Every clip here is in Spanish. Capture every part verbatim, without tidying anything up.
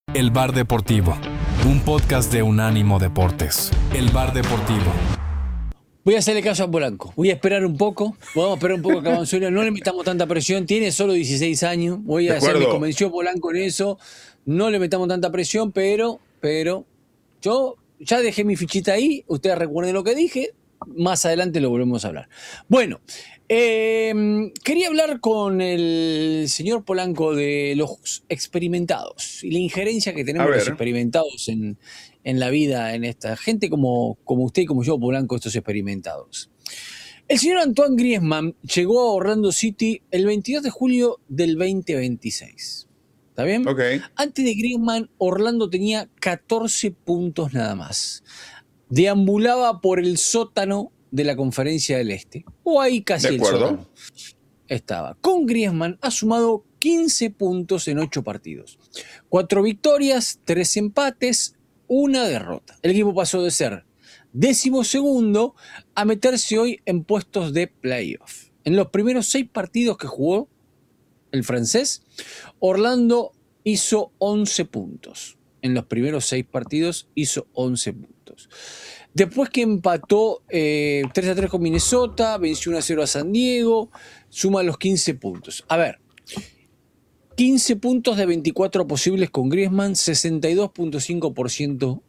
El Bar Deportivo, un podcast de Unánimo Deportes. El Bar Deportivo. Voy a hacerle caso a Polanco. Voy a esperar un poco. Vamos a esperar un poco a Cabanzuela. No le metamos tanta presión. Tiene solo dieciséis años. Voy a hacer, me convenció Polanco en eso. No le metamos tanta presión, pero, pero, yo ya dejé mi fichita ahí. Ustedes recuerden lo que dije. Más adelante lo volvemos a hablar. Bueno, eh, quería hablar con el señor Polanco de los experimentados y la injerencia que tenemos los experimentados en, en la vida, en esta gente como, como usted y como yo, Polanco, estos experimentados. El señor Antoine Griezmann llegó a Orlando City el veintidós de julio del veinte veintiséis. ¿Está bien? Okay. Antes de Griezmann, Orlando tenía catorce puntos nada más. Deambulaba por el sótano de la Conferencia del Este, o ahí casi el sótano estaba. Con Griezmann ha sumado quince puntos en ocho partidos. cuatro victorias, tres empates, una derrota. El equipo pasó de ser décimo segundo a meterse hoy en puestos de playoff. En los primeros seis partidos que jugó el francés, Orlando hizo once puntos. En los primeros seis partidos hizo once puntos. Después que empató eh, tres a tres con Minnesota, venció uno a cero a San Diego, suma los quince puntos. A ver, quince puntos de veinticuatro posibles con Griezmann, sesenta y dos punto cinco por ciento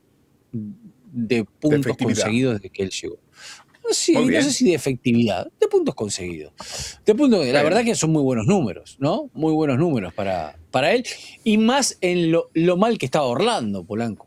de puntos de conseguidos desde que él llegó. No, sí, no sé si de efectividad, de puntos conseguidos. De puntos, la verdad que son muy buenos números, ¿no? Muy buenos números para, para él. Y más en lo, lo mal que estaba Orlando, Polanco.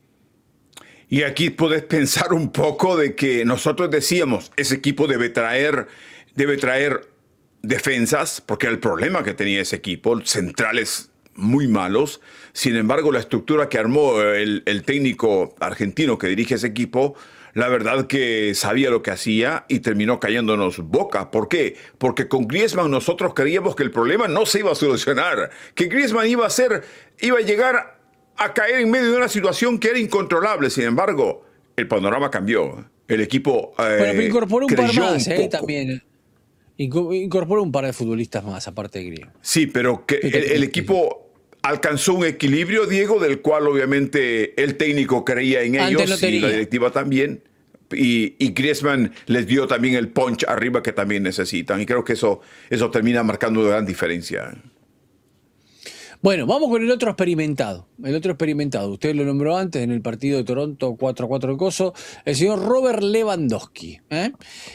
Y aquí podés pensar un poco de que nosotros decíamos, ese equipo debe traer, debe traer defensas, porque era el problema que tenía ese equipo, centrales muy malos. Sin embargo, la estructura que armó el, el técnico argentino que dirige ese equipo, la verdad que sabía lo que hacía y terminó cayéndonos boca. ¿Por qué? Porque con Griezmann nosotros creíamos que el problema no se iba a solucionar, que Griezmann iba a ser, iba a llegar a caer en medio de una situación que era incontrolable. Sin embargo, el panorama cambió. El equipo eh, bueno, pero incorporó un par más, un eh, también. Incorporó un par de futbolistas más, aparte de Griezmann. Sí, pero que el, el equipo alcanzó un equilibrio, Diego, del cual obviamente el técnico creía en ellos no y la directiva también. Y, y Griezmann les dio también el punch arriba que también necesitan. Y creo que eso, eso termina marcando una gran diferencia. Bueno, vamos con el otro experimentado. El otro experimentado. Usted lo nombró antes en el partido de Toronto cuatro a cuatro de Coso. El señor Robert Lewandowski. ¿eh?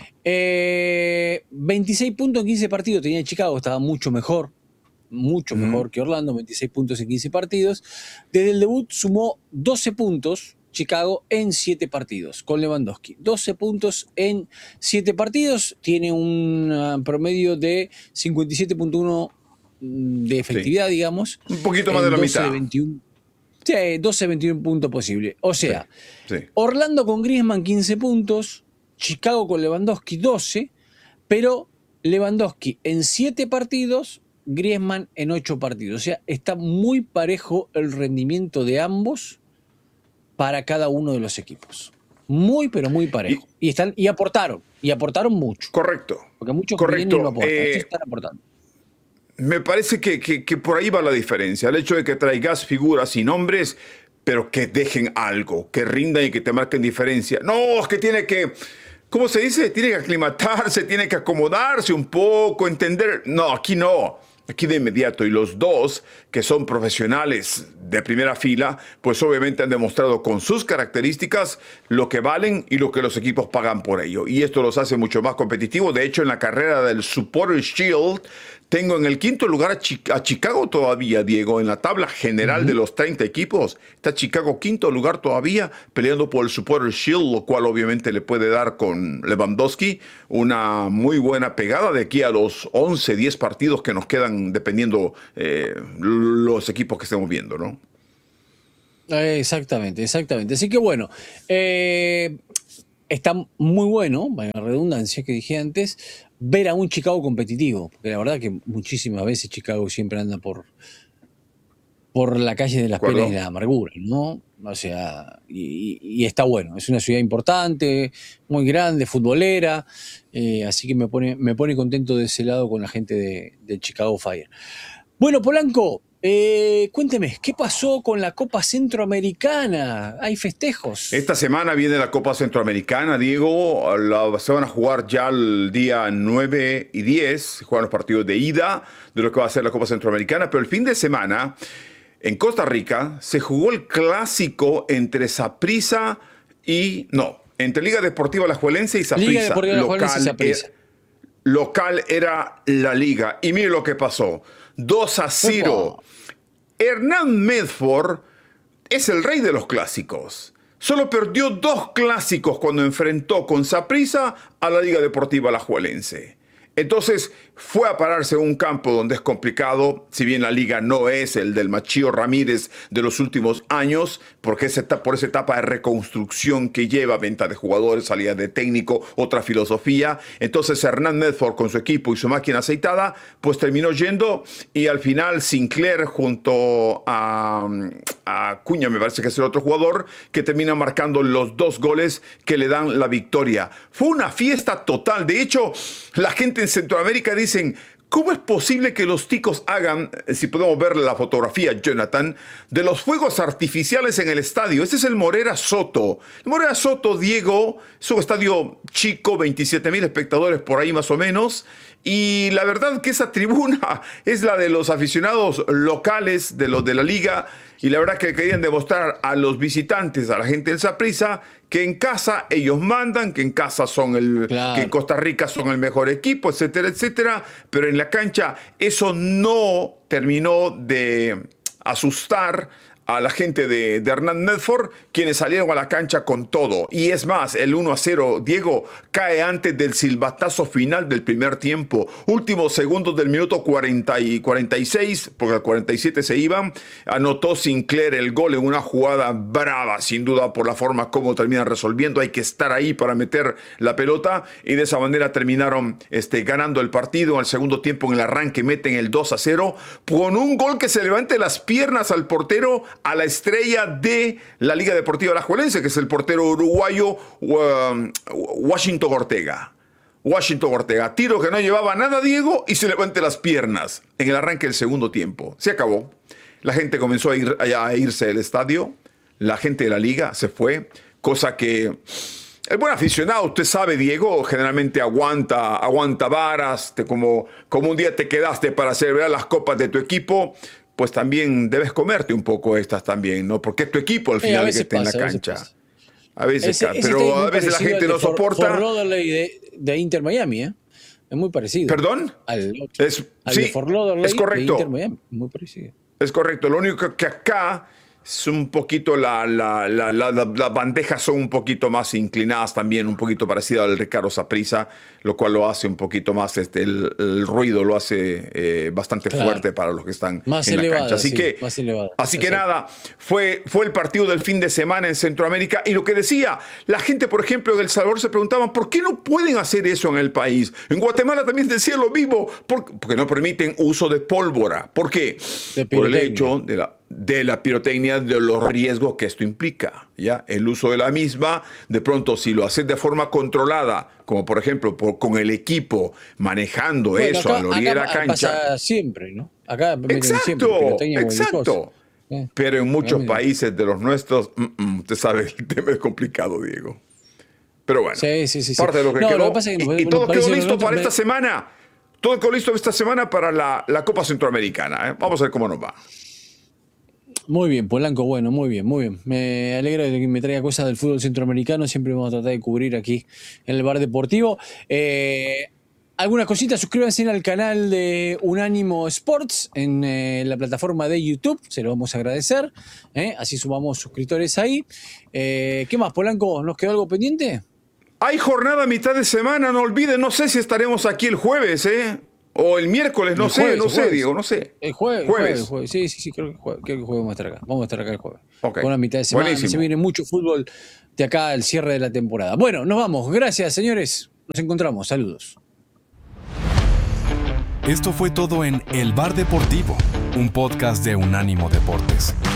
Eh, veintiséis puntos en quince partidos tenía en Chicago. Estaba mucho mejor. Mucho mejor mm. que Orlando. veintiséis puntos en quince partidos. Desde el debut sumó doce puntos. Chicago en siete partidos con Lewandowski. doce puntos en siete partidos. Tiene un promedio de cincuenta y siete punto uno de efectividad, sí. digamos. Un poquito más de la mitad. veintiuno, sí, doce veintiuno puntos posible. O sea, sí, sí. Orlando con Griezmann quince puntos, Chicago con Lewandowski doce, pero Lewandowski en siete partidos, Griezmann en ocho partidos. O sea, está muy parejo el rendimiento de ambos para cada uno de los equipos. Muy, pero muy parejo. Y, y, están, y aportaron, y aportaron mucho. Correcto. Porque muchos Correcto. no aportan, eh, están aportando. Me parece que, que, que por ahí va la diferencia. El hecho de que traigas figuras y nombres, pero que dejen algo, que rindan y que te marquen diferencia. No, es que tiene que, ¿cómo se dice? Tiene que aclimatarse, tiene que acomodarse un poco, entender. No, aquí no. Aquí de inmediato. Y los dos, que son profesionales de primera fila, pues obviamente han demostrado con sus características lo que valen y lo que los equipos pagan por ello. Y esto los hace mucho más competitivos. De hecho, en la carrera del Supporters Shield, tengo en el quinto lugar a, Chi- a Chicago todavía, Diego. En la tabla general uh-huh. de los treinta equipos, está Chicago quinto lugar todavía, peleando por el Supporters Shield, lo cual obviamente le puede dar con Lewandowski una muy buena pegada de aquí a los once, diez partidos que nos quedan, dependiendo eh, los equipos que estemos viendo, ¿no? Exactamente, exactamente. Así que bueno, eh, está muy bueno, la redundancia que dije antes, ver a un Chicago competitivo, porque la verdad que muchísimas veces Chicago siempre anda por, por la calle de las penas y la amargura, ¿no? O sea, y, y está bueno, es una ciudad importante, muy grande, futbolera, eh, así que me pone, me pone contento de ese lado con la gente de, de Chicago Fire. Bueno, Polanco, Eh, cuénteme, ¿qué pasó con la Copa Centroamericana? ¿Hay festejos? Esta semana viene la Copa Centroamericana, Diego. La, se van a jugar ya el día nueve y diez. Se juegan los partidos de ida de lo que va a ser la Copa Centroamericana. Pero el fin de semana, en Costa Rica, se jugó el clásico entre Saprissa y... No, entre Liga Deportiva Alajuelense y Saprissa. Liga Deportiva Alajuelense y Saprissa. Local era la Liga. Y mire lo que pasó. dos a cero. Opa. Hernán Medford es el rey de los clásicos. Solo perdió dos clásicos cuando enfrentó con Saprissa a la Liga Deportiva Alajuelense. Entonces fue a pararse en un campo donde es complicado, si bien la liga no es el del Machío Ramírez de los últimos años, porque es por esa etapa de reconstrucción que lleva, venta de jugadores, salida de técnico, otra filosofía. Entonces Hernán Medford con su equipo y su máquina aceitada, pues terminó yendo y al final Sinclair junto a, a Cuña, me parece que es el otro jugador, que termina marcando los dos goles que le dan la victoria. Fue una fiesta total. De hecho, la gente en Centroamérica dicen, ¿cómo es posible que los ticos hagan, si podemos ver la fotografía, Jonathan, de los fuegos artificiales en el estadio? Este es el Morera Soto. El Morera Soto, Diego, es un estadio chico, veintisiete mil espectadores por ahí más o menos. Y la verdad que esa tribuna es la de los aficionados locales de los de la liga. Y la verdad que querían demostrar a los visitantes, a la gente del Saprissa, que en casa ellos mandan, que en casa son el, claro. que en Costa Rica son el mejor equipo, etcétera, etcétera. Pero en la cancha eso no terminó de asustar a la gente de, de Hernán Medford, quienes salieron a la cancha con todo. Y es más, el uno a cero, Diego, cae antes del silbatazo final del primer tiempo. Últimos segundos del minuto cuarenta y cuarenta y seis, porque al cuarenta y siete se iban, anotó Sinclair el gol en una jugada brava, sin duda por la forma como terminan resolviendo. Hay que estar ahí para meter la pelota y de esa manera terminaron este, ganando el partido. Al segundo tiempo, en el arranque, meten el dos a cero con un gol que se levante las piernas al portero, a la estrella de la Liga Deportiva Alajuelense, que es el portero uruguayo um, Washington Ortega. Washington Ortega, tiro que no llevaba nada, Diego, y se levante las piernas en el arranque del segundo tiempo. Se acabó. La gente comenzó a, ir, a irse del estadio. La gente de la liga se fue, cosa que el buen aficionado, usted sabe, Diego, generalmente aguanta, aguanta varas, te, como, como un día te quedaste para celebrar las copas de tu equipo, pues también debes comerte un poco estas también, ¿no? Porque es tu equipo al final eh, que esté en la cancha. A veces, ese, ese pero a veces la gente no soporta. Fort Lauderdale de, de Inter Miami, ¿eh? Es muy parecido. ¿Perdón? Al, es, al sí, de Fort Lauderdale es correcto. de Inter Miami, muy parecido. Es correcto. Lo único que acá es un poquito, la, la, la, la, la, las bandejas son un poquito más inclinadas también, un poquito parecido al Ricardo Saprissa, lo cual lo hace un poquito más, este, el, el ruido lo hace eh, bastante claro. fuerte para los que están más en elevada, la cancha. Así sí, que, más elevada. así que nada, fue, fue el partido del fin de semana en Centroamérica. Y lo que decía, la gente, por ejemplo, de El Salvador se preguntaban, ¿por qué no pueden hacer eso en el país? En Guatemala también decía lo mismo, porque no permiten uso de pólvora. ¿Por qué? Por el hecho de la... de la pirotecnia, de los riesgos que esto implica, ¿ya? El uso de la misma, de pronto, si lo haces de forma controlada, como por ejemplo por, con el equipo manejando bueno, eso acá, a la orilla de la cancha. Pasa siempre, ¿no? Acá exacto, siempre exacto. Eh, Pero en muchos países de los nuestros, mm, mm, usted sabe, el tema es complicado, Diego. Pero bueno, sí, sí, sí, parte sí. de lo que no, quedó. Lo que pasa es que y, y todo quedó listo para me... esta semana. Todo quedó listo esta semana para la, la Copa Centroamericana. ¿eh? Vamos a ver cómo nos va. Muy bien, Polanco, bueno, muy bien, muy bien. Me alegra de que me traiga cosas del fútbol centroamericano. Siempre vamos a tratar de cubrir aquí en el Bar Deportivo. Eh, algunas cositas, suscríbanse al canal de Unánimo Sports en eh, la plataforma de YouTube. Se lo vamos a agradecer. Eh, así sumamos suscriptores ahí. Eh, ¿Qué más, Polanco? ¿Nos quedó algo pendiente? Hay jornada a mitad de semana, no olviden. No sé si estaremos aquí el jueves, ¿eh? O el miércoles, no el sé, jueves, no sé, Diego, no sé. El jueves, jueves. El jueves. Sí, sí, sí, creo que, jueves, creo que jueves vamos a estar acá. Vamos a estar acá el jueves. Okay. Con la mitad de semana. Buenísimo. Se viene mucho fútbol de acá al cierre de la temporada. Bueno, nos vamos. Gracias, señores. Nos encontramos. Saludos. Esto fue todo en El Bar Deportivo, un podcast de Unánimo Deportes.